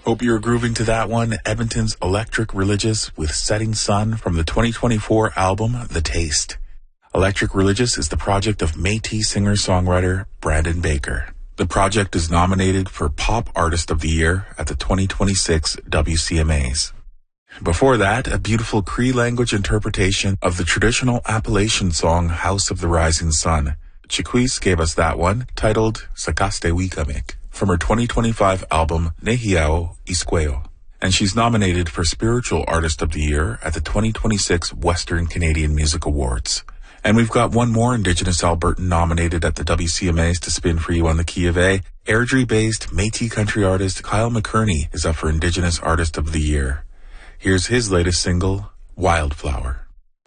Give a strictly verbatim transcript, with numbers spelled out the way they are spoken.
Hope you're grooving to that one. Edmonton's Electric Religious with Setting Sun from the twenty twenty-four album, The Taste. Electric Religious is the project of Métis singer-songwriter Brandon Baker. The project is nominated for Pop Artist of the Year at the twenty twenty-six W C M As. Before that, a beautiful Cree language interpretation of the traditional Appalachian song House of the Rising Sun. Chiquise gave us that one, titled Sakaste Wikamik, from her twenty twenty-five album Nehiao Isqueo. And she's nominated for Spiritual Artist of the Year at the twenty twenty-six Western Canadian Music Awards. And we've got one more Indigenous Albertan nominated at the W C M As to spin for you on the Key of A. Airdrie-based Métis country artist Kyle McKerney is up for Indigenous Artist of the Year. Here's his latest single, Wildflower.